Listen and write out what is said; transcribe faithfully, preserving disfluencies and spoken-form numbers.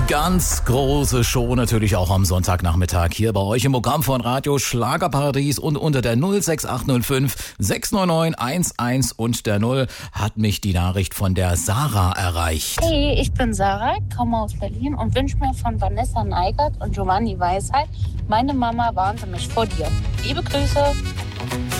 Ganz große Show natürlich auch am Sonntagnachmittag hier bei euch im Programm von Radio Schlagerparadies und unter der null sechs acht null fünf sechs neun neun eins eins und der null hat mich die Nachricht von der Sarah erreicht. Hey, ich bin Sarah, komme aus Berlin und wünsche mir von Vanessa Neigert und Giovanni Weisheit, meine Mama warnte mich vor dir. Liebe Grüße.